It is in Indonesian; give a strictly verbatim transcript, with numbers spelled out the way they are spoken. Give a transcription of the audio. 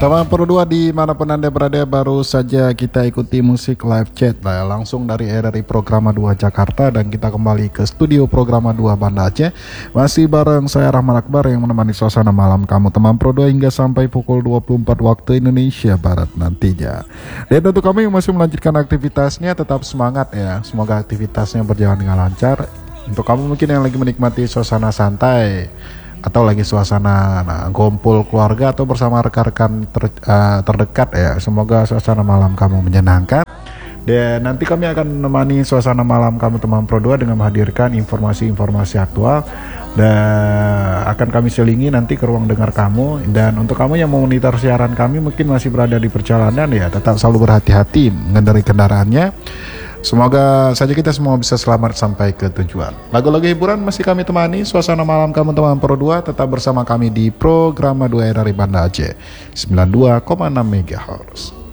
Teman Pro dua dimanapun Anda berada, baru saja kita ikuti musik live chat lah, langsung dari R R I Programa dua Jakarta, dan kita kembali ke studio Programa dua Banda Aceh. Masih bareng saya Rahman Akbar yang menemani suasana malam kamu teman Pro dua hingga sampai pukul dua puluh empat waktu Indonesia Barat nantinya. Dan untuk kami yang masih melanjutkan aktivitasnya, tetap semangat ya. Semoga aktivitasnya berjalan dengan lancar. Untuk kamu mungkin yang lagi menikmati suasana santai atau lagi suasana nah, kumpul keluarga atau bersama rekan-rekan ter, uh, terdekat ya, semoga suasana malam kamu menyenangkan. Dan nanti kami akan menemani suasana malam kamu teman Pro dua dengan menghadirkan informasi-informasi aktual dan akan kami selingi nanti ke ruang dengar kamu. Dan untuk kamu yang mau monitor siaran kami mungkin masih berada di perjalanan ya, tetap selalu berhati-hati mengendarai kendaraannya. Semoga saja kita semua bisa selamat sampai ke tujuan. Lagu-lagu hiburan masih kami temani suasana malam kamu teman Pro dua. Tetap bersama kami di Programa dua R R I Banda Aceh sembilan puluh dua koma enam megahertz.